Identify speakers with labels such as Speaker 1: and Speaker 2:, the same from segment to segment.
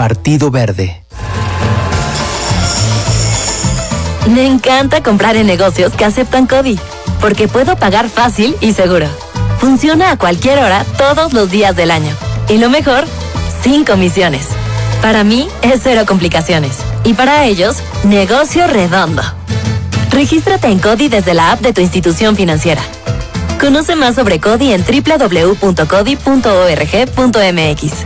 Speaker 1: Partido Verde.
Speaker 2: Me encanta comprar en negocios que aceptan CODI, porque puedo pagar fácil y seguro. Funciona a cualquier hora, todos los días del año. Y lo mejor, sin comisiones. Para mí, es cero complicaciones. Y para ellos, negocio redondo. Regístrate en CODI desde la app de tu institución financiera. Conoce más sobre CODI en www.codi.org.mx.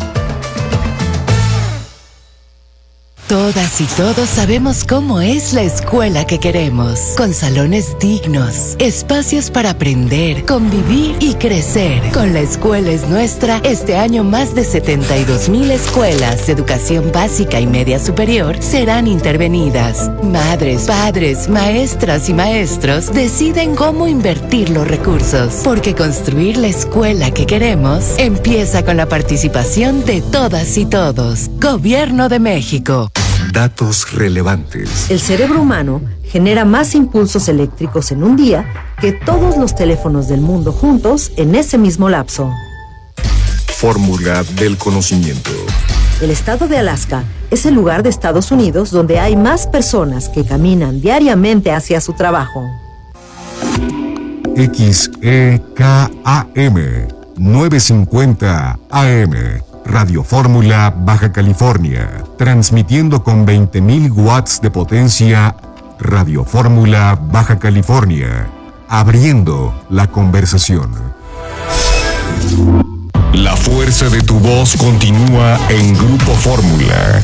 Speaker 3: Todas y todos sabemos cómo es la escuela que queremos, con salones dignos, espacios para aprender, convivir y crecer. Con La Escuela es Nuestra, este año más de 72,000 escuelas de educación básica y media superior serán intervenidas. Madres, padres, maestras y maestros deciden cómo invertir los recursos, porque construir la escuela que queremos empieza con la participación de todas y todos. Gobierno de México.
Speaker 4: Datos relevantes.
Speaker 5: El cerebro humano genera más impulsos eléctricos en un día que todos los teléfonos del mundo juntos en ese mismo lapso.
Speaker 4: Fórmula del conocimiento.
Speaker 5: El estado de Alaska es el lugar de Estados Unidos donde hay más personas que caminan diariamente hacia su trabajo.
Speaker 4: XEKAM 950 AM. Radio Fórmula Baja California, transmitiendo con 20,000 watts de potencia. Radio Fórmula Baja California, abriendo la conversación. La fuerza de tu voz continúa en Grupo Fórmula.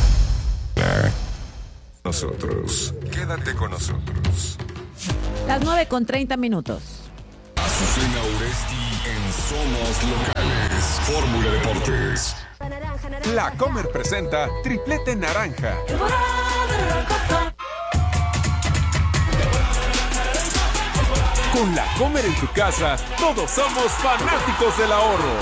Speaker 4: Nosotros, quédate con nosotros.
Speaker 6: Las 9:30.
Speaker 4: Azucena Uresti en Somos Locales. Fórmula Deportes.
Speaker 7: La Comer presenta Triplete Naranja. Con La Comer en tu casa, todos somos fanáticos del ahorro.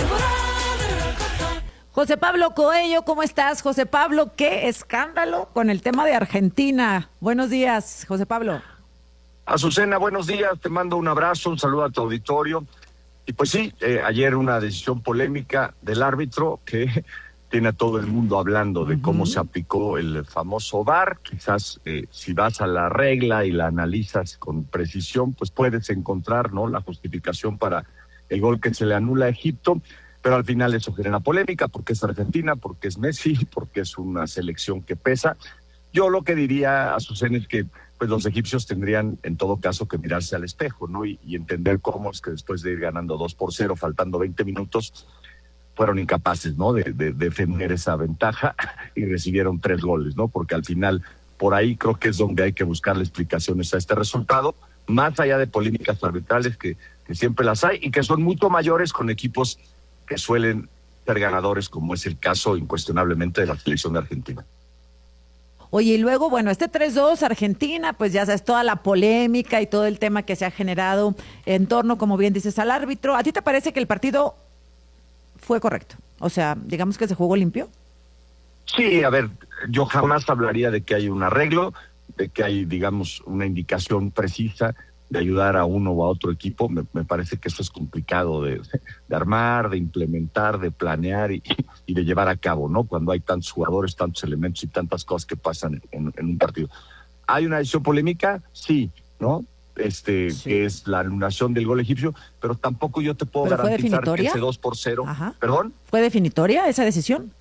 Speaker 6: José Pablo Coello, ¿cómo estás, José Pablo? ¡Qué escándalo con el tema de Argentina! Buenos días, José Pablo.
Speaker 8: Azucena, buenos días, te mando un abrazo, un saludo a tu auditorio. Y pues sí, ayer una decisión polémica del árbitro que tiene a todo el mundo hablando de cómo se aplicó el famoso VAR. Quizás si vas a la regla y la analizas con precisión, pues puedes encontrar, ¿no?, la justificación para el gol que se le anula a Egipto, pero al final eso genera polémica porque es Argentina, porque es Messi, porque es una selección que pesa. Yo lo que diría, Azucena, es que pues los egipcios tendrían en todo caso que mirarse al espejo, ¿no? Y entender cómo es que después de ir ganando 2-0, faltando 20 minutos, fueron incapaces, ¿no?, de defender esa ventaja y recibieron 3 goles, ¿no? Porque al final, por ahí creo que es donde hay que buscarle explicaciones a este resultado, más allá de polémicas arbitrales que siempre las hay y que son mucho mayores con equipos que suelen ser ganadores, como es el caso incuestionablemente de la selección de Argentina.
Speaker 6: Oye, y luego, bueno, este 3-2 Argentina, pues ya sabes, toda la polémica y todo el tema que se ha generado en torno, como bien dices, al árbitro. ¿A ti te parece que el partido fue correcto? O sea, digamos que se jugó limpio.
Speaker 8: Sí, a ver, yo jamás hablaría de que hay un arreglo, de que hay, digamos, una indicación precisa de ayudar a uno o a otro equipo. Me parece que eso es complicado de armar, de implementar, de planear y de llevar a cabo, ¿no? Cuando hay tantos jugadores, tantos elementos y tantas cosas que pasan en un partido. ¿Hay una decisión polémica? Sí, ¿no? Sí. Que es la anulación del gol egipcio, pero tampoco yo te puedo garantizar que ese 2-0...
Speaker 6: Ajá.
Speaker 8: ¿Perdón?
Speaker 6: ¿Fue definitoria esa decisión?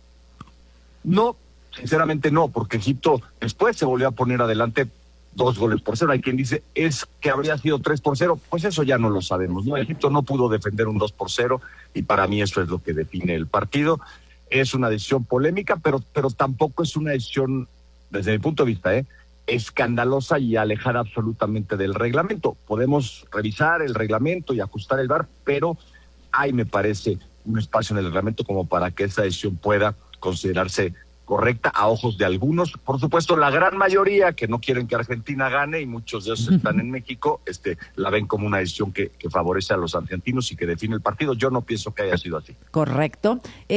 Speaker 8: No, sinceramente no, porque Egipto después se volvió a poner adelante 2-0. Hay quien dice, es que habría sido 3-0. Pues eso ya no lo sabemos, ¿no? Egipto no pudo defender un 2-0 y para mí eso es lo que define el partido. Es una decisión polémica, pero tampoco es una decisión, desde mi punto de vista, escandalosa y alejada absolutamente del reglamento. Podemos revisar el reglamento y ajustar el VAR, pero hay, me parece, un espacio en el reglamento como para que esa decisión pueda considerarse correcta a ojos de algunos. Por supuesto, la gran mayoría que no quieren que Argentina gane, y muchos de ellos están en México, la ven como una decisión que favorece a los argentinos y que define el partido. Yo no pienso que haya sido así.
Speaker 6: Correcto.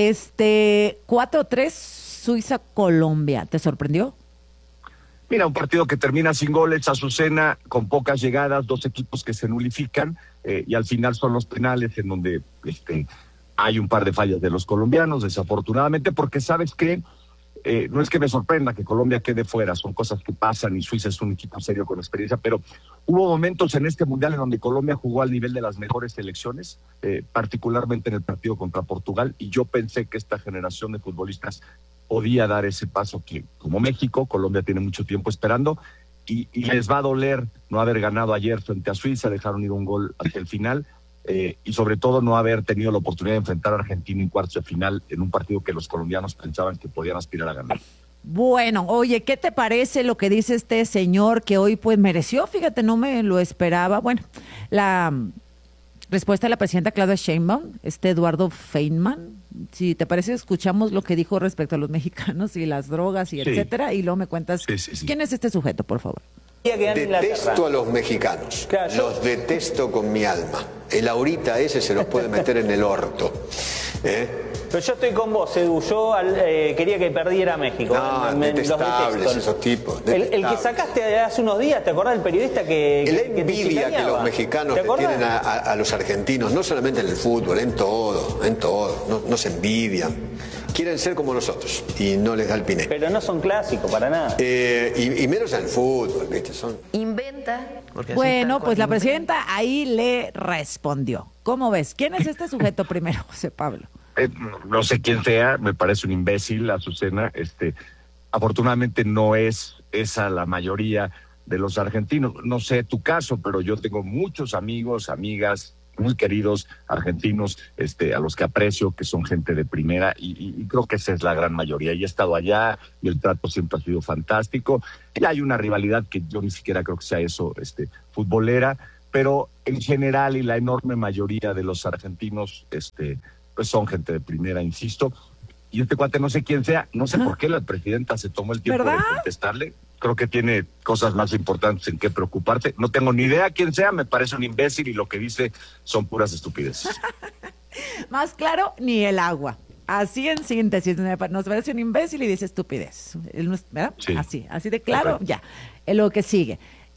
Speaker 6: 4-3 Suiza-Colombia, ¿te sorprendió?
Speaker 8: Mira, un partido que termina sin goles, Azucena, con pocas llegadas, 2 equipos que se nulifican, y al final son los penales en donde hay un par de fallas de los colombianos, desafortunadamente, porque ¿sabes qué? no es que me sorprenda que Colombia quede fuera, son cosas que pasan y Suiza es un equipo serio con experiencia, pero hubo momentos en este Mundial en donde Colombia jugó al nivel de las mejores selecciones, particularmente en el partido contra Portugal, y yo pensé que esta generación de futbolistas podía dar ese paso que, como México, Colombia tiene mucho tiempo esperando, y les va a doler no haber ganado ayer frente a Suiza, dejaron ir un gol hacia el final, y sobre todo no haber tenido la oportunidad de enfrentar a Argentina en cuartos de final en un partido que los colombianos pensaban que podían aspirar a ganar.
Speaker 6: Bueno, oye, ¿qué te parece lo que dice este señor que hoy pues mereció? Fíjate, no me lo esperaba. Bueno, la respuesta de la presidenta Claudia Sheinbaum, Eduardo Feynman. Si te parece, escuchamos lo que dijo respecto a los mexicanos y las drogas y etcétera, y luego me cuentas quién es este sujeto, por favor.
Speaker 1: Detesto a los mexicanos, los detesto con mi alma. El ahorita ese se los puede meter en el orto.
Speaker 9: Pero yo estoy con vos, Edu. Yo quería que perdiera México.
Speaker 1: No, detestables esos tipos.
Speaker 9: El que sacaste hace unos días, ¿te acordás del periodista que
Speaker 1: la envidia que los mexicanos le tienen a los argentinos, no solamente en el fútbol, en todo. No se envidian. Quieren ser como nosotros y no les da el piné.
Speaker 9: Pero no son clásicos para nada.
Speaker 1: Y menos en el fútbol, ¿viste?
Speaker 2: Inventa.
Speaker 6: Bueno, pues la presidenta ahí le respondió. ¿Cómo ves? ¿Quién es este sujeto primero, José Pablo?
Speaker 8: No sé quién sea, me parece un imbécil, Azucena. Afortunadamente no es esa la mayoría de los argentinos. No sé tu caso, pero yo tengo muchos amigos, amigas muy queridos argentinos, a los que aprecio, que son gente de primera, y creo que esa es la gran mayoría. Y he estado allá y el trato siempre ha sido fantástico. Y hay una rivalidad que yo ni siquiera creo que sea eso, futbolera, pero en general y la enorme mayoría de los argentinos, pues son gente de primera, insisto. Y este cuate no sé quién sea, no sé por qué la presidenta se tomó el tiempo de contestarle. Creo que tiene cosas más importantes en qué preocuparse. No tengo ni idea quién sea, me parece un imbécil y lo que dice son puras estupideces.
Speaker 6: Más claro, ni el agua. Así en síntesis, nos parece un imbécil y dice estupidez. ¿Verdad? Sí. Así de claro, ya. Lo que sigue.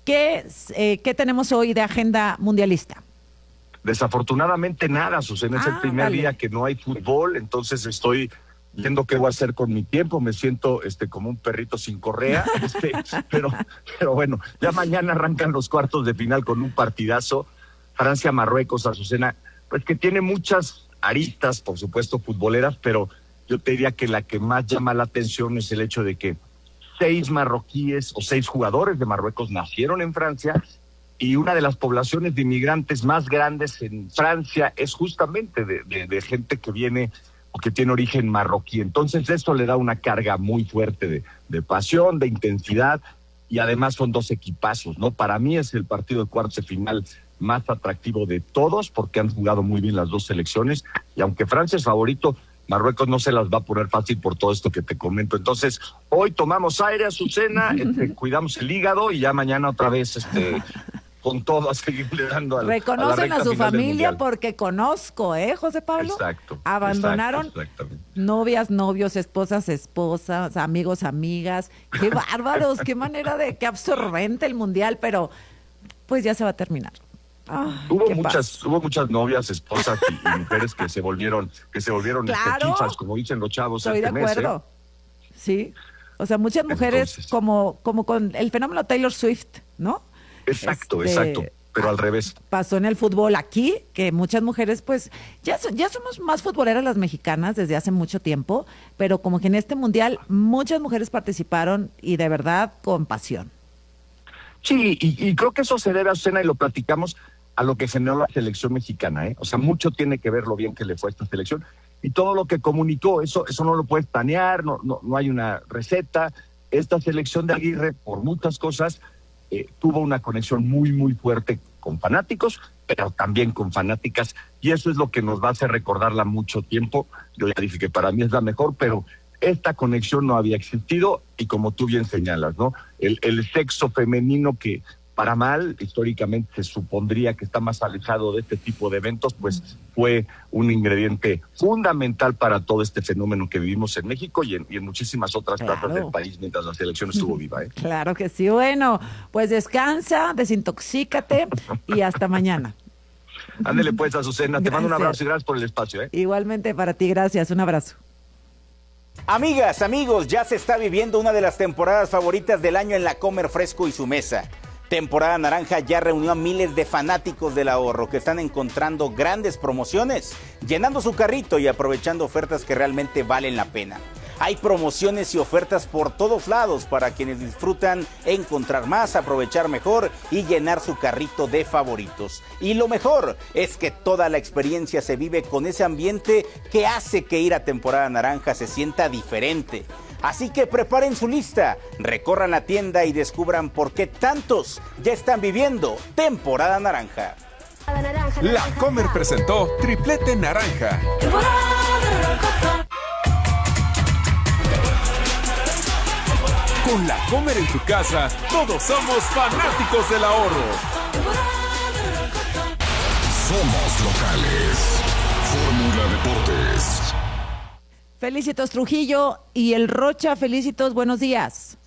Speaker 6: ¿Qué tenemos hoy de agenda mundialista?
Speaker 8: Desafortunadamente nada, Susana, es el primer día que no hay fútbol, entonces estoy viendo qué voy a hacer con mi tiempo, me siento como un perrito sin correa, pero bueno, ya mañana arrancan los cuartos de final con un partidazo, Francia-Marruecos, Azucena, pues que tiene muchas aristas, por supuesto, futboleras, pero yo te diría que la que más llama la atención es el hecho de que 6 marroquíes o 6 jugadores de Marruecos nacieron en Francia, y una de las poblaciones de inmigrantes más grandes en Francia es justamente de gente que viene o que tiene origen marroquí. Entonces esto le da una carga muy fuerte de pasión, de intensidad, y además son 2 equipazos, ¿no? Para mí es el partido de cuartos de final más atractivo de todos porque han jugado muy bien las 2 selecciones, y aunque Francia es favorito, Marruecos no se las va a poner fácil por todo esto que te comento. Entonces, hoy tomamos aire, Azucena, cuidamos el hígado y ya mañana otra vez con todo a seguirle dando
Speaker 6: reconocen a su familia porque conozco, José Pablo.
Speaker 8: Exacto.
Speaker 6: Abandonaron novias, novios, esposas, amigos, amigas. Qué bárbaros, qué manera qué absorbente el mundial, pero pues ya se va a terminar.
Speaker 8: Hubo muchas novias, esposas y mujeres que se volvieron chifas, como dicen los chavos.
Speaker 6: Estoy de acuerdo. Sí. O sea, muchas mujeres como con el fenómeno Taylor Swift, ¿no?
Speaker 8: Exacto, pero al revés.
Speaker 6: Pasó en el fútbol aquí, que muchas mujeres, pues, ya somos más futboleras las mexicanas desde hace mucho tiempo, pero como que en este mundial muchas mujeres participaron y de verdad con pasión.
Speaker 8: Sí, y creo que eso se debe a Susana, y lo platicamos, a lo que generó la selección mexicana, O sea, mucho tiene que ver lo bien que le fue a esta selección y todo lo que comunicó, eso no lo puedes planear, no hay una receta. Esta selección de Aguirre, por muchas cosas, tuvo una conexión muy, muy fuerte con fanáticos, pero también con fanáticas, y eso es lo que nos va a hacer recordarla mucho tiempo. Yo ya dije que para mí es la mejor, pero esta conexión no había existido, y como tú bien señalas, ¿no? El sexo femenino, que para mal, históricamente se supondría que está más alejado de este tipo de eventos, pues fue un ingrediente fundamental para todo este fenómeno que vivimos en México y en muchísimas otras plazas del país mientras la selección estuvo viva.
Speaker 6: Claro que sí. Bueno, pues descansa, desintoxícate y hasta mañana.
Speaker 8: Ándele pues, Azucena, te mando un abrazo y gracias por el espacio.
Speaker 6: Igualmente para ti, gracias, un abrazo.
Speaker 10: Amigas, amigos, ya se está viviendo una de las temporadas favoritas del año en la Comer Fresco y su mesa. Temporada Naranja ya reunió a miles de fanáticos del ahorro que están encontrando grandes promociones, llenando su carrito y aprovechando ofertas que realmente valen la pena. Hay promociones y ofertas por todos lados para quienes disfrutan encontrar más, aprovechar mejor y llenar su carrito de favoritos. Y lo mejor es que toda la experiencia se vive con ese ambiente que hace que ir a Temporada Naranja se sienta diferente. Así que preparen su lista, recorran la tienda y descubran por qué tantos ya están viviendo Temporada Naranja.
Speaker 7: La Comer presentó Triplete Naranja. Con La Comer en tu casa, todos somos fanáticos del ahorro.
Speaker 4: Somos locales. Fórmula Deportes.
Speaker 6: Felicitos Trujillo y el Rocha, felicitos, buenos días.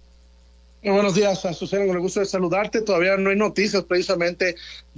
Speaker 11: Buenos días, Azucena, con el gusto de saludarte. Todavía no hay noticias precisamente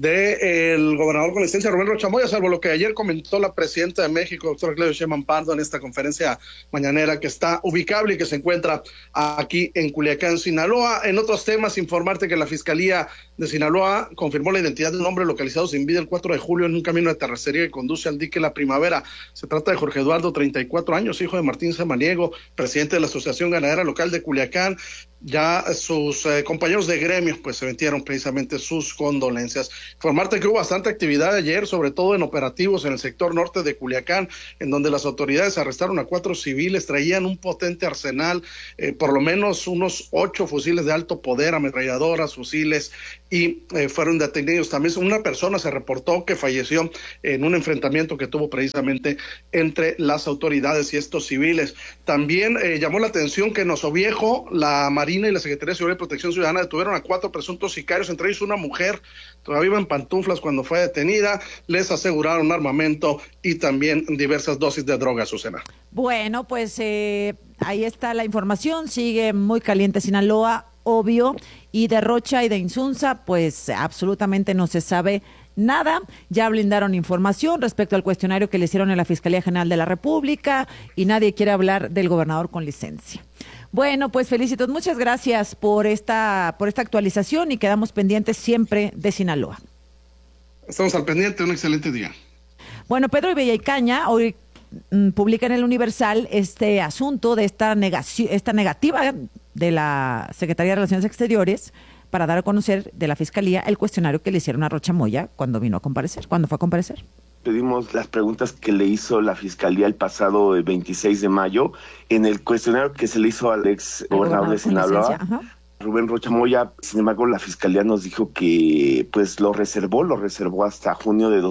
Speaker 11: del gobernador con licencia, Rubén Rocha Moya, salvo lo que ayer comentó la presidenta de México, doctora Claudia Sheinbaum Pardo, en esta conferencia mañanera que está ubicable y que se encuentra aquí en Culiacán, Sinaloa. En otros temas, informarte que la Fiscalía de Sinaloa confirmó la identidad de un hombre localizado sin vida el 4 de julio en un camino de terracería que conduce al dique La Primavera. Se trata de Jorge Eduardo, 34 años, hijo de Martín Samaniego, presidente de la Asociación Ganadera Local de Culiacán. Ya sus compañeros de gremio pues se metieron precisamente sus condolencias. Informarte que hubo bastante actividad ayer, sobre todo en operativos en el sector norte de Culiacán, en donde las autoridades arrestaron a 4 civiles, traían un potente arsenal, por lo menos unos 8 fusiles de alto poder, ametralladoras, fusiles, y fueron detenidos. También una persona se reportó que falleció en un enfrentamiento que tuvo precisamente entre las autoridades y estos civiles. También llamó la atención que en Osobiejo, la Marina y la Secretaría de Seguridad y Protección Ciudadana detuvieron a 4 presuntos sicarios, entre ellos una mujer, todavía iba en pantuflas cuando fue detenida. Les aseguraron armamento y también diversas dosis de droga, Azucena.
Speaker 6: Bueno, pues ahí está la información, sigue muy caliente Sinaloa, obvio, y de Rocha y de Insunza, pues absolutamente no se sabe nada. Ya blindaron información respecto al cuestionario que le hicieron en la Fiscalía General de la República y nadie quiere hablar del gobernador con licencia. Bueno, pues felicitos, muchas gracias por esta actualización y quedamos pendientes siempre de Sinaloa.
Speaker 11: Estamos al pendiente, un excelente día.
Speaker 6: Bueno, Pedro Ibeya-Icaña hoy publica en el Universal este asunto de esta negativa de la Secretaría de Relaciones Exteriores para dar a conocer de la Fiscalía el cuestionario que le hicieron a Rocha Moya cuando fue a comparecer.
Speaker 12: Pedimos las preguntas que le hizo la Fiscalía el pasado 26 de mayo en el cuestionario que se le hizo al ex gobernador de Sinaloa, Rubén Rocha Moya. Sin embargo, la Fiscalía nos dijo que pues lo reservó hasta junio de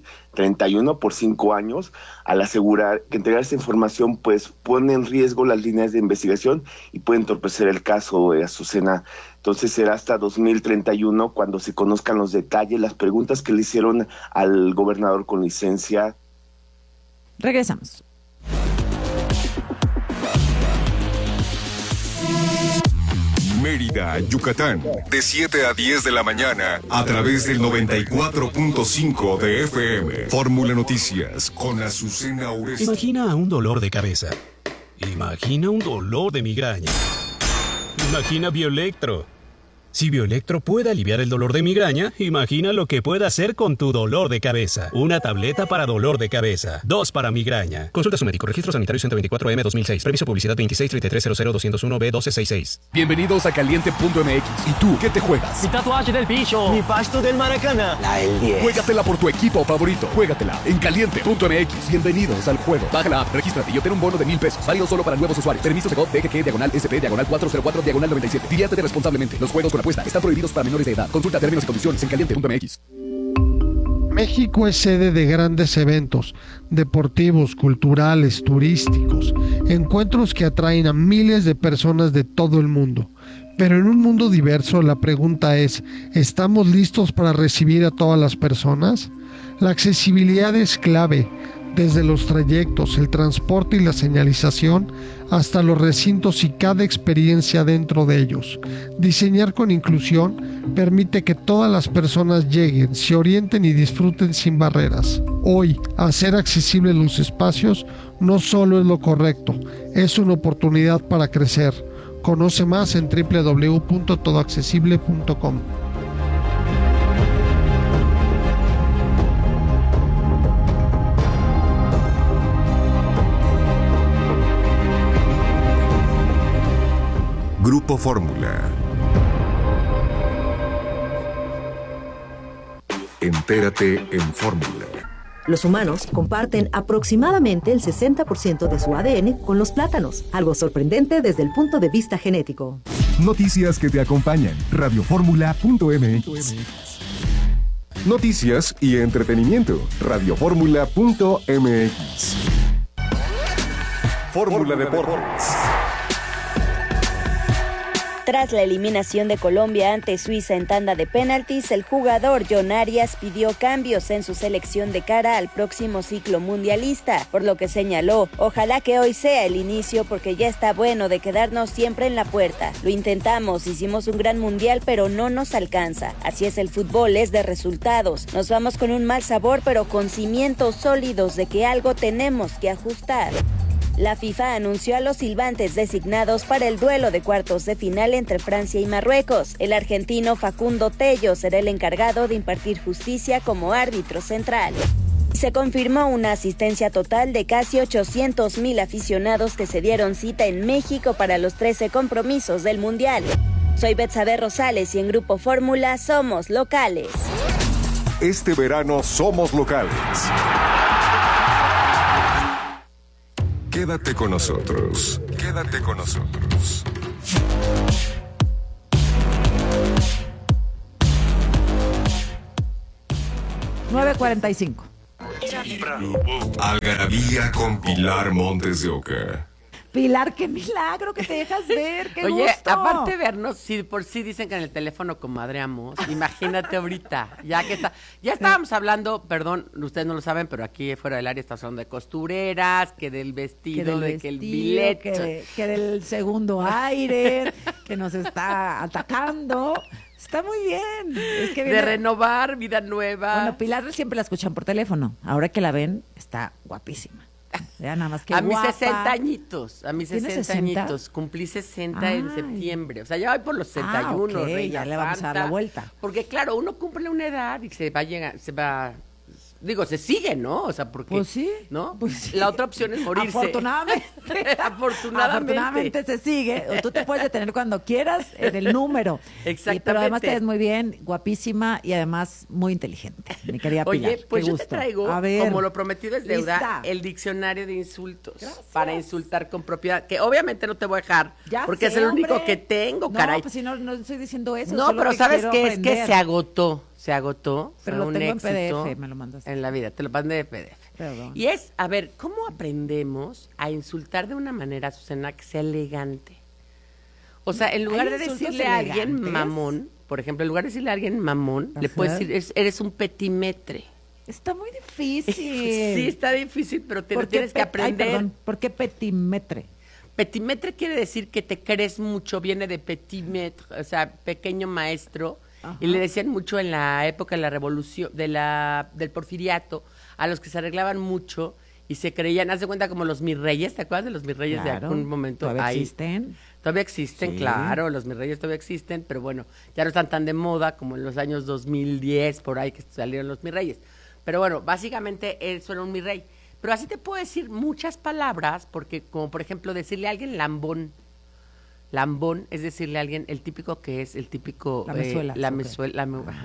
Speaker 12: 2031 por 5 años, al asegurar que entregar esta información pues pone en riesgo las líneas de investigación y puede entorpecer el caso, Azucena. Entonces será hasta 2031 cuando se conozcan los detalles, las preguntas que le hicieron al gobernador con licencia.
Speaker 6: Regresamos.
Speaker 4: Mérida, Yucatán, de 7 a 10 de la mañana, a través del 94.5 de FM. Fórmula Noticias, con Azucena Oresti.
Speaker 13: Imagina un dolor de cabeza. Imagina un dolor de migraña. Imagina Bioelectro. Si Bioelectro puede aliviar el dolor de migraña, imagina lo que puede hacer con tu dolor de cabeza. Una tableta para dolor de cabeza, 2 para migraña. Consulta a su médico. Registro sanitario 124M 2006. Previso publicidad 2633000201B1266.
Speaker 7: Bienvenidos a Caliente.mx. ¿Y tú qué te juegas?
Speaker 14: Mi tatuaje del bicho. Mi pasto del Maracaná.
Speaker 7: La El 10. Juégatela por tu equipo favorito. Juégatela en Caliente.mx. Bienvenidos al juego. Baja la app, regístrate y obtén un bono de $1,000. Válido solo para nuevos usuarios. Permiso Segov DGG/SP/404/97. Diviértete responsablemente. Los juegos con apuesta están prohibidos para menores de edad. Consulta términos y condiciones en Caliente.mx.
Speaker 15: México es sede de grandes eventos deportivos, culturales, turísticos, encuentros que atraen a miles de personas de todo el mundo. Pero en un mundo diverso, la pregunta es, ¿estamos listos para recibir a todas las personas? La accesibilidad es clave, desde los trayectos, el transporte y la señalización, hasta los recintos y cada experiencia dentro de ellos. Diseñar con inclusión permite que todas las personas lleguen, se orienten y disfruten sin barreras. Hoy, hacer accesibles los espacios no solo es lo correcto, es una oportunidad para crecer. Conoce más en www.todoaccesible.com.
Speaker 4: Grupo Fórmula. Entérate en Fórmula.
Speaker 5: Los humanos comparten aproximadamente el 60% de su ADN con los plátanos, algo sorprendente desde el punto de vista genético.
Speaker 4: Noticias que te acompañan. Radioformula.mx. Noticias y entretenimiento. Radioformula.mx. Fórmula Deportes.
Speaker 16: Tras la eliminación de Colombia ante Suiza en tanda de penaltis, el jugador John Arias pidió cambios en su selección de cara al próximo ciclo mundialista, por lo que señaló: ojalá que hoy sea el inicio porque ya está bueno de quedarnos siempre en la puerta. Lo intentamos, hicimos un gran mundial, pero no nos alcanza. Así es el fútbol, es de resultados. Nos vamos con un mal sabor, pero con cimientos sólidos de que algo tenemos que ajustar. La FIFA anunció a los silbantes designados para el duelo de cuartos de final entre Francia y Marruecos. El argentino Facundo Tello será el encargado de impartir justicia como árbitro central. Se confirmó una asistencia total de casi 800,000 aficionados que se dieron cita en México para los 13 compromisos del Mundial. Soy Betsabe Rosales y en Grupo Fórmula somos locales.
Speaker 4: Este verano somos locales. Quédate con nosotros. Quédate con nosotros.
Speaker 6: $9:45.
Speaker 4: Algarabía con Pilar Montes de Oca.
Speaker 6: Pilar, qué milagro que te dejas ver, qué
Speaker 17: Oye,
Speaker 6: gusto.
Speaker 17: aparte de vernos, si por sí dicen que en el teléfono comadreamos, imagínate ahorita, ya estábamos hablando, perdón, ustedes no lo saben, pero aquí fuera del área estamos hablando de costureras, que del vestido, que el billete.
Speaker 6: Que del segundo aire, que nos está atacando. Está muy bien. Es que
Speaker 17: de renovar, vida nueva.
Speaker 6: Bueno, Pilar siempre la escuchan por teléfono. Ahora que la ven, está guapísima. Ya nada más que
Speaker 17: a
Speaker 6: guapa.
Speaker 17: mis 60 añitos,
Speaker 6: ¿Tienes 60?
Speaker 17: añitos, cumplí 60 en septiembre, o sea, ya voy por los 61,
Speaker 6: okay, ya le vamos a dar la vuelta.
Speaker 17: Porque claro, uno cumple una edad y se se sigue, ¿no? O sea, porque,
Speaker 6: pues sí,
Speaker 17: ¿no?
Speaker 6: Pues sí.
Speaker 17: La otra opción es morirse.
Speaker 6: Afortunadamente se sigue, o tú te puedes detener cuando quieras en el número.
Speaker 17: Exactamente.
Speaker 6: Pero además te ves muy bien, guapísima y además muy inteligente, mi querida Pilar.
Speaker 17: Oye, pues
Speaker 6: qué
Speaker 17: yo
Speaker 6: gusto.
Speaker 17: te traigo, como lo prometido es deuda,
Speaker 6: lista.
Speaker 17: el diccionario de insultos.
Speaker 6: Gracias.
Speaker 17: Para insultar con propiedad, que obviamente no te voy a dejar,
Speaker 6: Ya
Speaker 17: porque
Speaker 6: sé,
Speaker 17: es el único
Speaker 6: hombre.
Speaker 17: que tengo, caray.
Speaker 6: No, pues si no estoy diciendo eso.
Speaker 17: No,
Speaker 6: solo
Speaker 17: pero
Speaker 6: que
Speaker 17: ¿sabes
Speaker 6: quiero
Speaker 17: qué? Es que
Speaker 6: aprender.
Speaker 17: se agotó.
Speaker 6: Pero
Speaker 17: fue
Speaker 6: lo
Speaker 17: un
Speaker 6: tengo
Speaker 17: éxito
Speaker 6: en PDF, me lo mandaste.
Speaker 17: en la vida, te lo mandé de PDF.
Speaker 6: Perdón.
Speaker 17: Y es, a ver, ¿cómo aprendemos a insultar de una manera, Susana, que sea elegante? O sea, en lugar
Speaker 6: ¿Hay
Speaker 17: de
Speaker 6: insultos
Speaker 17: decirle a alguien
Speaker 6: elegantes?
Speaker 17: mamón, por ejemplo, en lugar de decirle a alguien mamón, le
Speaker 6: Ajá.
Speaker 17: puedes decir, eres un petimetre.
Speaker 6: Está muy difícil.
Speaker 17: Sí, está difícil, pero te lo
Speaker 6: ¿Por qué
Speaker 17: tienes que aprender.
Speaker 6: Ay, perdón, ¿por qué petimetre?
Speaker 17: Petimetre quiere decir que te crees mucho, viene de petit maître, o sea, pequeño maestro.
Speaker 6: Ajá.
Speaker 17: Y le decían mucho en la época de la revolución, del porfiriato, a los que se arreglaban mucho y se creían, haz de cuenta como los mirreyes, ¿te acuerdas de los mirreyes de algún momento?
Speaker 6: ¿Todavía existen?
Speaker 17: Todavía existen,
Speaker 6: Sí.
Speaker 17: Claro, los mirreyes todavía existen, pero bueno, ya no están tan de moda como en los años 2010, por ahí que salieron los mirreyes. Pero bueno, básicamente eso era un mirrey. Pero así te puedo decir muchas palabras, porque como por ejemplo decirle a alguien lambón. Lambón es decirle a alguien el típico que es, el típico...
Speaker 6: La mezuela.
Speaker 17: La mezuela,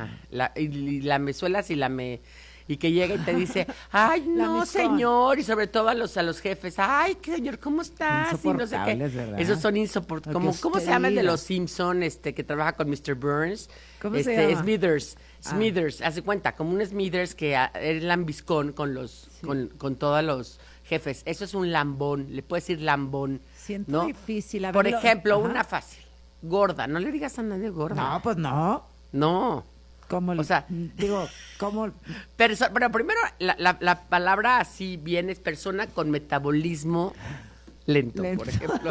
Speaker 17: y la mezuela si la me... Y que llega y te dice, ay, no,
Speaker 6: miscón.
Speaker 17: señor, y sobre todo a los jefes, ay, qué señor, ¿cómo estás? Y no sé qué.
Speaker 6: Insoportables, ¿verdad?
Speaker 17: Esos son insoportables. ¿Cómo se llama el de los Simpson, que trabaja con Mr. Burns?
Speaker 6: ¿Cómo se llama?
Speaker 17: Smithers, hace cuenta, como un Smithers que es lambiscón con con todos los jefes. Eso es un lambón, le puedes decir lambón.
Speaker 6: Siento
Speaker 17: ¿no?
Speaker 6: difícil. A
Speaker 17: Por
Speaker 6: verlo.
Speaker 17: ejemplo,
Speaker 6: Ajá.
Speaker 17: una fácil, gorda, no le digas a nadie gorda.
Speaker 6: No, pues no.
Speaker 17: No.
Speaker 6: ¿Cómo?
Speaker 17: O sea,
Speaker 6: digo, ¿cómo?
Speaker 17: Pero primero, la palabra así bien es persona con metabolismo lento. Por ejemplo.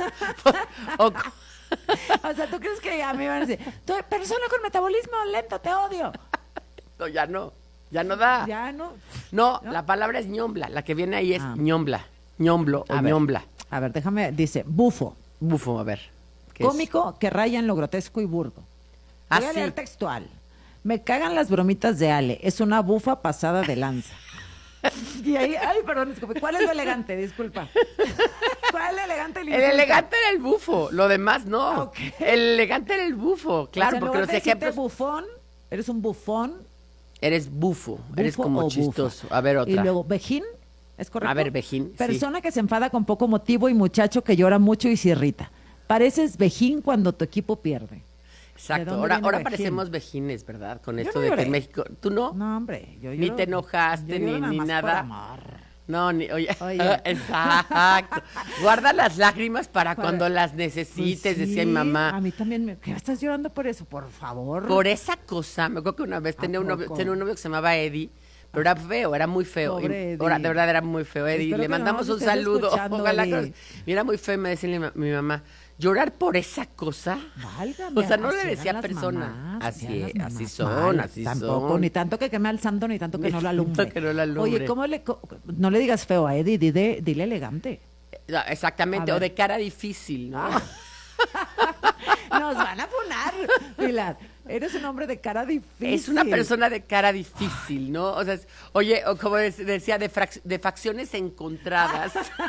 Speaker 6: O sea, ¿tú crees que a mí van a decir, persona con metabolismo lento, te odio?
Speaker 17: No, ya no da.
Speaker 6: Ya no.
Speaker 17: No, la palabra es ñombla, la que viene ahí es ñombla. ñomblo o ñombla.
Speaker 6: A ver, déjame, dice, bufo.
Speaker 17: Bufo, a ver.
Speaker 6: Cómico que raya en lo grotesco y burdo. Voy a leer textual. Me cagan las bromitas de Ale. Es una bufa pasada de lanza. Y ahí, ay, perdón, disculpe. ¿Cuál es lo elegante? Disculpa. ¿Cuál es lo elegante?
Speaker 17: El elegante era el bufo, lo demás no. Okay. El elegante era el bufo, claro, porque los ejemplos.
Speaker 6: Bufón, eres un bufón.
Speaker 17: Eres bufo, eres como chistoso. A ver, otra.
Speaker 6: Y luego, vejín, ¿es correcto?
Speaker 17: A ver, vejín.
Speaker 6: Persona que se enfada con poco motivo y muchacho que llora mucho y se irrita. Pareces vejín cuando tu equipo pierde.
Speaker 17: Exacto, ahora parecemos vejines, ¿verdad? Con esto de que en México, ¿tú no?
Speaker 6: No, hombre, yo
Speaker 17: ni te enojaste, ni nada. No, oye. Exacto. Guarda las lágrimas para cuando las necesites, pues decía mi mamá.
Speaker 6: A mí también, ¿qué estás llorando por eso? Por favor.
Speaker 17: Por esa cosa, me acuerdo que una vez tenía un novio que se llamaba Eddie, pero era feo, era muy feo. Ahora, de verdad era muy feo, Eddie.
Speaker 6: Espero
Speaker 17: le mandamos un saludo. Ojalá que era muy feo, me decía mi mamá. ¿Llorar por esa cosa?
Speaker 6: Válgame,
Speaker 17: o sea, no le decía a persona. Así son.
Speaker 6: Tampoco, ni tanto que queme al santo, ni tanto que no lo alumbre.
Speaker 17: Que no lo alumbre.
Speaker 6: Oye, no le digas feo a Eddie, dile elegante.
Speaker 17: Exactamente, o de cara difícil, ¿no?
Speaker 6: Nos van a poner, Pilar. Eres un hombre de cara difícil.
Speaker 17: Es una persona de cara difícil, ¿no? O sea, oye, o como decía, de facciones encontradas.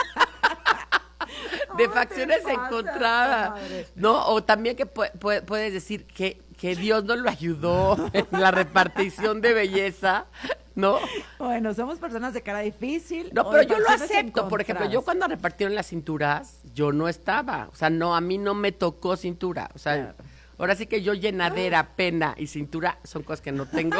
Speaker 17: De facciones encontradas, ¿no? O también que puedes decir que Dios no lo ayudó en la repartición de belleza, ¿no?
Speaker 6: Bueno, somos personas de cara difícil.
Speaker 17: No, pero yo lo acepto. Por ejemplo, yo cuando repartieron las cinturas, yo no estaba. O sea, no, a mí no me tocó cintura. O sea, ahora sí que yo llenadera, pena y cintura son cosas que no tengo.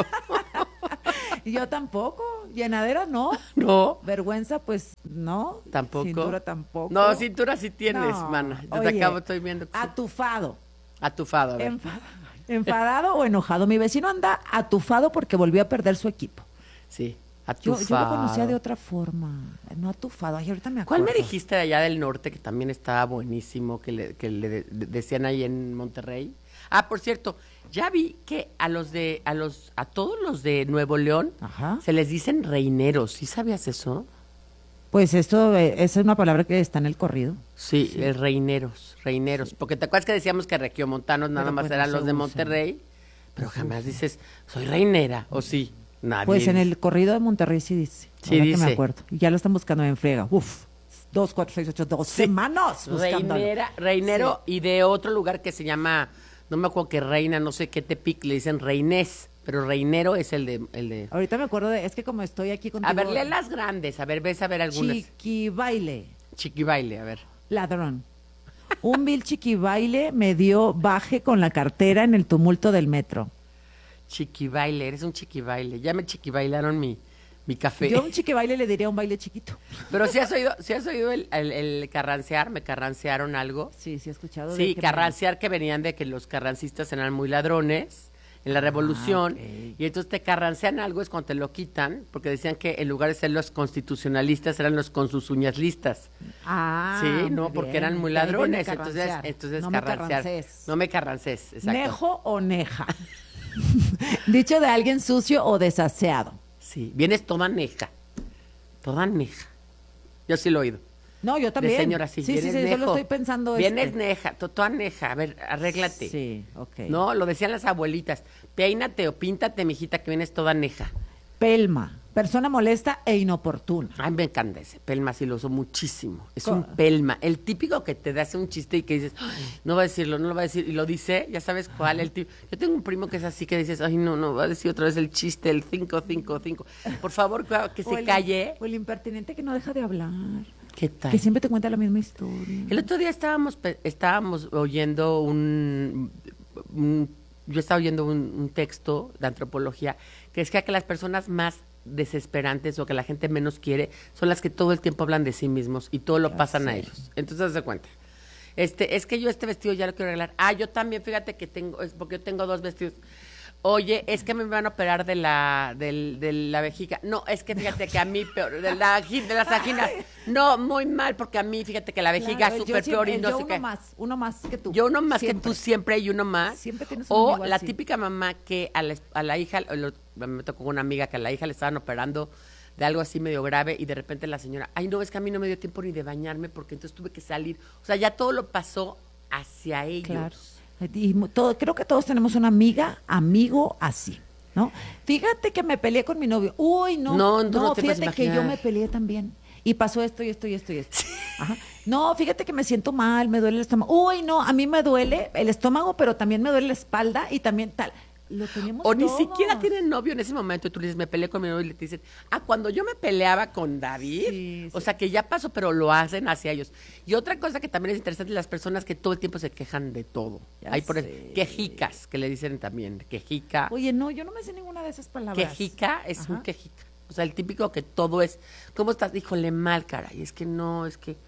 Speaker 6: Yo tampoco. Llenadera no.
Speaker 17: No.
Speaker 6: Vergüenza, pues no.
Speaker 17: Tampoco.
Speaker 6: Cintura tampoco.
Speaker 17: No, cintura sí tienes, mana. Desde acá estoy viendo.
Speaker 6: Atufado.
Speaker 17: Atufado, a ver.
Speaker 6: Enfadado o enojado. Mi vecino anda atufado porque volvió a perder su equipo.
Speaker 17: Sí, atufado.
Speaker 6: Yo lo conocía de otra forma. No atufado. Ay, ahorita me acuerdo.
Speaker 17: ¿Cuál me dijiste de allá del norte que también estaba buenísimo, que le decían ahí en Monterrey? Ah, por cierto, ya vi que a todos los de Nuevo León se les dicen reineros. ¿Sí sabías eso?
Speaker 6: Pues esto es una palabra que está en el corrido.
Speaker 17: Sí, reineros. Porque te acuerdas que decíamos que regiomontanos nada más eran los de Monterrey, pero jamás dices, soy reinera, ¿o sí? Nadie.
Speaker 6: Pues en el corrido de Monterrey sí dice.
Speaker 17: Sí dice.
Speaker 6: Que me acuerdo. Y ya lo están buscando en friega. 2, 4, 6, 8, 2 semanas buscándolo.
Speaker 17: Reinero y de otro lugar que se llama... No me acuerdo qué reina, no sé qué Tepic, le dicen reinés, pero reinero es el de...
Speaker 6: Ahorita me acuerdo es que como estoy aquí contigo...
Speaker 17: A ver, lee las grandes, ves a ver algunas.
Speaker 6: Chiquibaile,
Speaker 17: a ver.
Speaker 6: Ladrón. Un vil chiquibaile me dio baje con la cartera en el tumulto del metro.
Speaker 17: Chiquibaile, eres un chiquibaile. Ya me chiquibailaron mi café.
Speaker 6: Yo a un chiquibaile le diría un baile chiquito.
Speaker 17: Pero ¿sí has oído el carrancear? ¿Me carrancearon algo?
Speaker 6: Sí, he escuchado.
Speaker 17: Sí, carrancear, que venían de que los carrancistas eran muy ladrones en la revolución. Okay. Y entonces te carrancean algo, es cuando te lo quitan, porque decían que en lugar de ser los constitucionalistas, eran los con sus uñas listas. Sí, no, porque eran muy ladrones. Entonces
Speaker 6: no
Speaker 17: carrancear.
Speaker 6: No
Speaker 17: me carrances, exacto.
Speaker 6: ¿Nejo o neja? Dicho de alguien sucio o desaseado.
Speaker 17: Sí, vienes toda neja. Yo sí lo he oído.
Speaker 6: No, yo también.
Speaker 17: De señora, sí.
Speaker 6: Sí, yo lo estoy pensando.
Speaker 17: Vienes neja, toda neja. A ver, arréglate.
Speaker 6: Sí, ok.
Speaker 17: No, lo decían las abuelitas. Peínate o píntate, mijita, que vienes toda neja.
Speaker 6: Pelma, persona molesta e inoportuna.
Speaker 17: Ay, me encanta ese. Pelma sí lo uso muchísimo. Es un pelma. El típico que te hace un chiste y que dices, no va a decirlo, no lo va a decir. Y lo dice, ya sabes cuál. Yo tengo un primo que es así que dices, ay, no va a decir otra vez el chiste, el 555. Por favor, que se calle.
Speaker 6: O el impertinente que no deja de hablar.
Speaker 17: ¿Qué tal?
Speaker 6: Que siempre te cuenta la misma historia.
Speaker 17: El otro día estábamos oyendo yo estaba oyendo un texto de antropología que decía que las personas más desesperantes o que la gente menos quiere son las que todo el tiempo hablan de sí mismos y todo lo pasan a ellos. Entonces, haz de cuenta. Es que yo este vestido ya lo quiero arreglar. Yo también, fíjate que porque yo tengo 2 vestidos. Oye, es que me van a operar de la vejiga. No, es que fíjate que a mí peor, de las anginas. No, muy mal, porque a mí, fíjate que la vejiga es súper peor y no sé qué.
Speaker 6: Uno más que tú.
Speaker 17: Yo uno más siempre. Que tú siempre y uno más.
Speaker 6: Siempre tienes
Speaker 17: un amigo la así. Típica mamá que a la hija, me tocó una amiga que a la hija le estaban operando de algo así medio grave y de repente la señora, ay no, es que a mí no me dio tiempo ni de bañarme porque entonces tuve que salir. O sea, ya todo lo pasó hacia ellos.
Speaker 6: Claro. Y creo que todos tenemos una amigo así, ¿no? Fíjate que me peleé con mi novio. Uy, no, fíjate que yo me peleé también. Y pasó esto y esto y esto y esto. Ajá. No, fíjate que me siento mal, me duele el estómago. Uy, no, a mí me duele el estómago, pero también me duele la espalda y también tal. Lo tenemos
Speaker 17: o
Speaker 6: todos.
Speaker 17: Ni siquiera tienen novio en ese momento y tú le dices, me peleé con mi novio y le dicen, cuando yo me peleaba con David, sí. O sea que ya pasó, pero lo hacen hacia ellos. Y otra cosa que también es interesante, las personas que todo el tiempo se quejan de todo. Hay por quejicas, que le dicen también, quejica.
Speaker 6: Oye, no, yo no me sé ninguna de esas palabras.
Speaker 17: Quejica es un quejica. O sea, el típico que todo es, ¿cómo estás? Híjole, mal, caray, es que no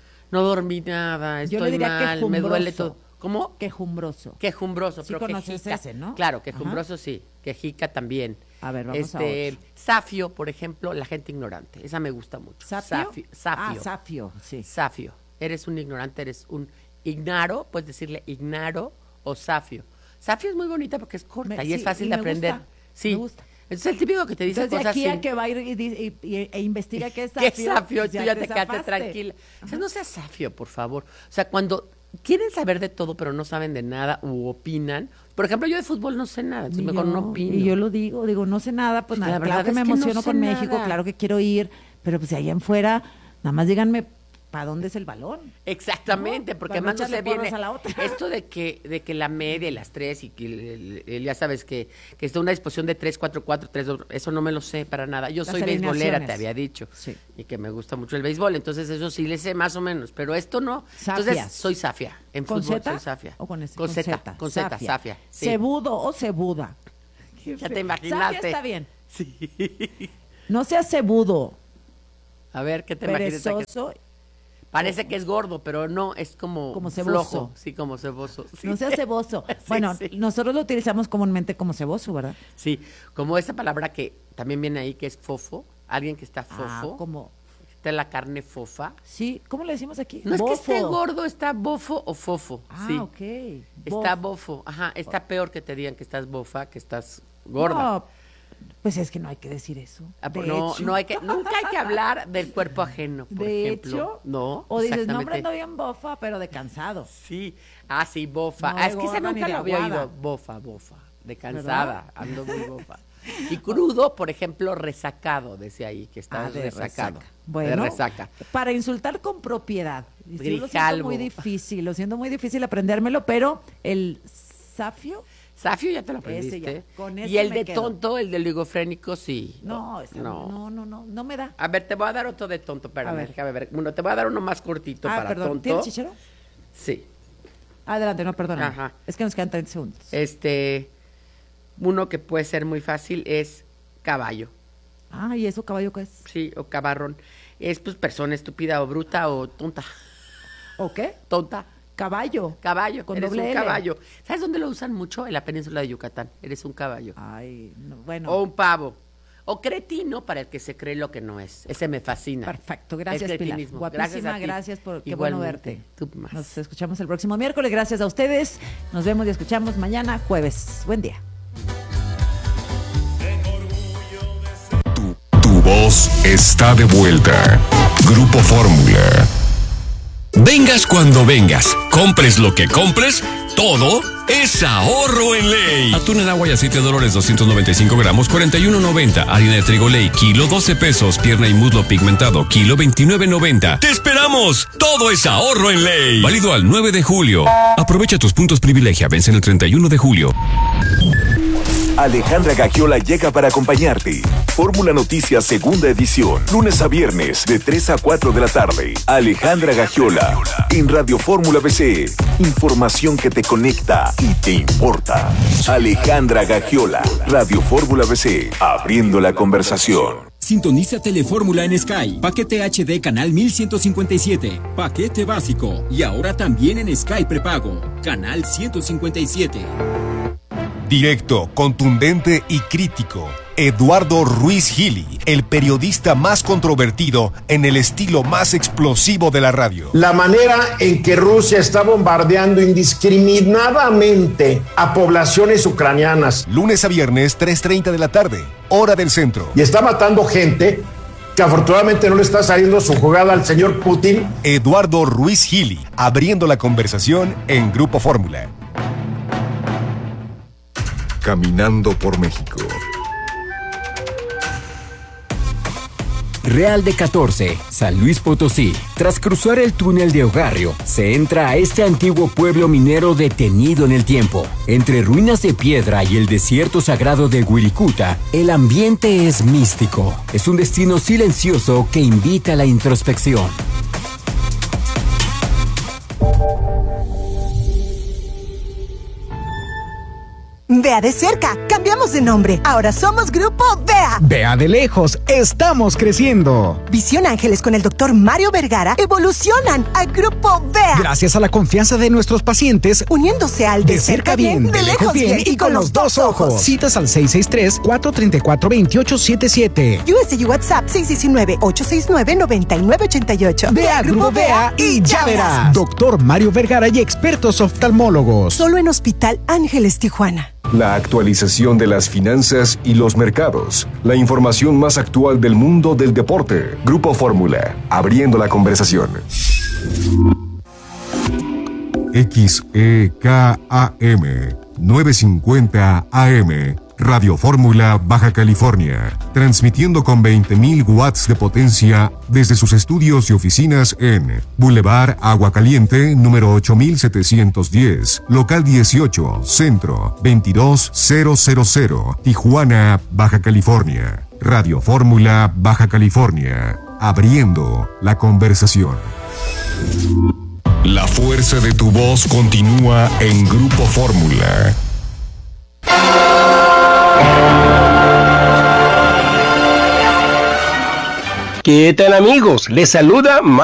Speaker 17: dormí nada, estoy mal, me duele todo. ¿Cómo?
Speaker 6: Quejumbroso.
Speaker 17: Quejumbroso,
Speaker 6: sí,
Speaker 17: pero
Speaker 6: quejica. Ese, ¿no?
Speaker 17: Claro, quejumbroso sí, quejica también.
Speaker 6: A ver, vamos a otro.
Speaker 17: Safio, por ejemplo, la gente ignorante. Esa me gusta mucho.
Speaker 6: ¿Safio?
Speaker 17: Safio.
Speaker 6: Safio, sí.
Speaker 17: Safio. Eres un ignorante, eres un ignaro, puedes decirle ignaro o safio. Safio es muy bonita porque es corta y es fácil de aprender.
Speaker 6: Me gusta.
Speaker 17: Entonces el típico que te dice
Speaker 6: entonces,
Speaker 17: cosas
Speaker 6: de aquí
Speaker 17: así.
Speaker 6: a que va a ir e investiga qué es safio.
Speaker 17: ¿Qué es safio? Tú ya te quedaste tranquila. O sea, no seas safio, por favor. O sea, cuando quieren saber de todo, pero no saben de nada u opinan. Por ejemplo, yo de fútbol no sé nada, entonces mejor no opino.
Speaker 6: Y yo lo digo, no sé nada, pues nada. Claro que me emociono con México, claro que quiero ir, pero pues de allá en fuera, nada más díganme ¿para dónde es el balón?
Speaker 17: Exactamente,
Speaker 6: ¿no?
Speaker 17: porque además no se viene esto de que la media y las tres y que ya sabes que está una disposición de 3-4-4, 3-2, eso no me lo sé para nada. Yo soy beisbolera, te había dicho, y que me gusta mucho el béisbol, entonces eso sí le sé más o menos, pero esto no.
Speaker 6: Safias.
Speaker 17: Entonces soy safia, en
Speaker 6: ¿Con
Speaker 17: fútbol
Speaker 6: zeta?
Speaker 17: soy safia.
Speaker 6: ¿O con
Speaker 17: Z? Con Z, safia. Sí.
Speaker 6: ¿Cebudo o cebuda?
Speaker 17: Ya te imaginaste.
Speaker 6: Safia está bien.
Speaker 17: Sí.
Speaker 6: No seas cebudo.
Speaker 17: A ver, ¿qué te imaginas?
Speaker 6: Perezoso.
Speaker 17: Parece que es gordo, pero no, es como
Speaker 6: ceboso.
Speaker 17: Flojo. Sí, como ceboso. Sí.
Speaker 6: No sea ceboso. Bueno, nosotros lo utilizamos comúnmente como ceboso, ¿verdad?
Speaker 17: Sí, como esa palabra que también viene ahí, que es fofo. Alguien que está fofo.
Speaker 6: Como
Speaker 17: está la carne fofa.
Speaker 6: Sí, ¿cómo le decimos aquí?
Speaker 17: No bofo. Es que esté gordo, está bofo o fofo. Sí.
Speaker 6: Ok.
Speaker 17: Está bofo. Ajá, está peor que te digan que estás bofa, que estás gorda.
Speaker 6: No. Pues es que no hay que decir eso.
Speaker 17: Nunca hay que hablar del cuerpo ajeno, por ejemplo. De hecho, no.
Speaker 6: O dices, no, hombre, ando bien bofa, pero de cansado.
Speaker 17: Sí. Sí, bofa.
Speaker 6: No,
Speaker 17: es que ese nunca lo había oído. Bofa. De cansada, ¿verdad? Ando muy bofa. Y crudo, por ejemplo, resacado, decía ahí, que está resacado.
Speaker 6: Bueno,
Speaker 17: de resaca.
Speaker 6: Para insultar con propiedad. Lo siento muy difícil aprendérmelo, pero el safio...
Speaker 17: Safio ya te lo aprendiste. Y el de tonto, el de oligofrénico, sí.
Speaker 6: No me da.
Speaker 17: A ver, te voy a dar otro de tonto, espérame, déjame ver. Bueno, te voy a dar uno más cortito para tonto.
Speaker 6: ¿Tienes chichero?
Speaker 17: Sí.
Speaker 6: Adelante, no, perdóname. Ajá. Es que nos quedan 30 segundos.
Speaker 17: Uno que puede ser muy fácil es caballo.
Speaker 6: ¿Y eso caballo qué es?
Speaker 17: Sí, o cabarrón. Es pues persona estúpida o bruta o tonta.
Speaker 6: ¿O qué?
Speaker 17: Tonta.
Speaker 6: Caballo.
Speaker 17: Con eres un caballo. ¿Sabes dónde lo usan mucho? En la península de Yucatán. Eres un caballo.
Speaker 6: Bueno.
Speaker 17: O un pavo. O cretino para el que se cree lo que no es. Ese me fascina.
Speaker 6: Perfecto. Gracias, Pilar. Guapísima, gracias por qué bueno verte.
Speaker 17: Tú más.
Speaker 6: Nos escuchamos el próximo miércoles. Gracias a ustedes. Nos vemos y escuchamos mañana jueves. Buen día.
Speaker 4: Tu voz está de vuelta. Grupo Fórmula.
Speaker 18: Vengas cuando vengas, compres lo que compres, todo es ahorro en Ley. Atún en agua y aceite Dolores 295 gramos, 41.90. Harina de trigo Ley, kilo 12 pesos. Pierna y muslo pigmentado, kilo 29.90. ¡Te esperamos! Todo es ahorro en Ley. Válido al 9 de julio. Aprovecha tus puntos privilegia, vencen el 31 de julio.
Speaker 19: Alejandra Gagiola llega para acompañarte. Fórmula Noticias segunda edición, lunes a viernes de 3 a 4 de la tarde. Alejandra Gagiola en Radio Fórmula BC. Información que te conecta y te importa. Alejandra Gagiola, Radio Fórmula BC, abriendo la conversación.
Speaker 20: Sintoniza Telefórmula en Sky. Paquete HD canal 1157. Paquete básico. Y ahora también en Sky prepago. Canal 157.
Speaker 4: Directo, contundente y crítico. Eduardo Ruiz Gili, el periodista más controvertido en el estilo más explosivo de la radio.
Speaker 21: La manera en que Rusia está bombardeando indiscriminadamente a poblaciones ucranianas.
Speaker 4: Lunes a viernes, 3:30 de la tarde, hora del centro.
Speaker 21: Y está matando gente que afortunadamente no le está saliendo su jugada al señor Putin.
Speaker 4: Eduardo Ruiz Gili, abriendo la conversación en Grupo Fórmula.
Speaker 19: Caminando por México.
Speaker 20: Real de 14, San Luis Potosí. Tras cruzar el túnel de Ogarrio, se entra a este antiguo pueblo minero detenido en el tiempo. Entre ruinas de piedra y el desierto sagrado de Wirikuta, el ambiente es místico. Es un destino silencioso que invita a la introspección.
Speaker 3: Vea de cerca, cambiamos de nombre. Ahora somos Grupo Vea.
Speaker 22: Vea de lejos, estamos creciendo.
Speaker 3: Visión Ángeles con el doctor Mario Vergara evolucionan a Grupo Vea.
Speaker 22: Gracias a la confianza de nuestros pacientes,
Speaker 3: uniéndose al de cerca bien, de lejos bien y con los dos ojos.
Speaker 22: Citas al 663-434-2877.
Speaker 3: US y WhatsApp 619-869-9988.
Speaker 22: Vea Grupo Vea y ya verás. Doctor Mario Vergara y expertos oftalmólogos.
Speaker 3: Solo en Hospital Ángeles Tijuana.
Speaker 4: La actualización de las finanzas y los mercados. La información más actual del mundo del deporte. Grupo Fórmula, abriendo la conversación. XEKAM 950 AM. Radio Fórmula, Baja California, transmitiendo con 20.000 watts de potencia desde sus estudios y oficinas en Boulevard Agua Caliente, número 8710, local 18, centro 22000, Tijuana, Baja California. Radio Fórmula, Baja California, abriendo la conversación. La fuerza de tu voz continúa en Grupo Fórmula.
Speaker 23: ¿Qué tal, amigos? Les saluda